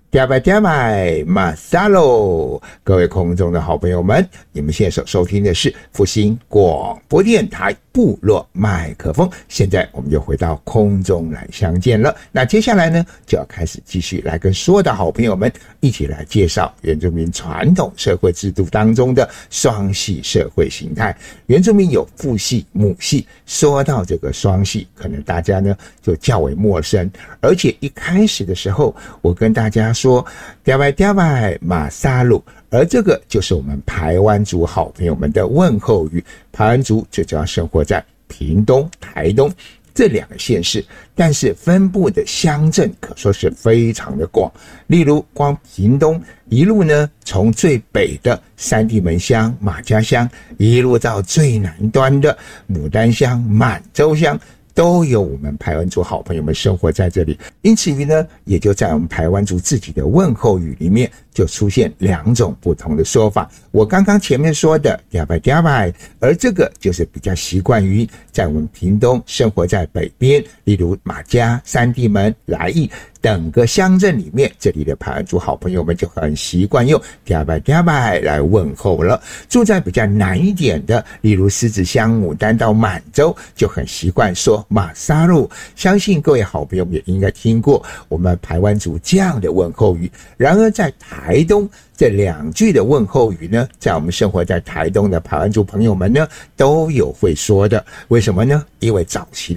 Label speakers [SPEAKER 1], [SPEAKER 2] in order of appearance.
[SPEAKER 1] 嗲拜嗲拜马萨喽！各位空中的好朋友们，你们现在收听的是复兴广播电台部落麦克风。现在我们就回到空中来相见了。那接下来呢，就要开始继续来跟所有的好朋友们一起来介绍原住民传统社会制度当中的双系社会形态。原住民有父系、母系，说到这个双系，可能大家呢就较为陌生，而且一开始的时候，我跟大家说嗲拜嗲拜马萨鲁，而这个就是我们排湾族好朋友们的问候语。排湾族最主要生活在屏东、台东这两个县市，但是分布的乡镇可说是非常的广。例如光屏东一路呢，从最北的三地门乡、马家乡，一路到最南端的牡丹乡、满洲乡，都有我们排湾族好朋友们生活在这里。因此于呢，也就在我们排湾族自己的问候语里面就出现两种不同的说法。我刚刚前面说的嗲拜嗲拜，而这个就是比较习惯于在我们屏东生活在北边，例如马家、三地门、来义等个乡镇里面，这里的排湾族好朋友们就很习惯用嗲拜嗲拜来问候了。住在比较南一点的，例如狮子乡、牡丹到满洲，就很习惯说马萨路。相信各位好朋友们也应该听过我们排湾族这样的问候语。然而在台东，这两句的问候语呢，在我们生活在台东的排湾族朋友们呢，都有会说的。为什么呢？因为早期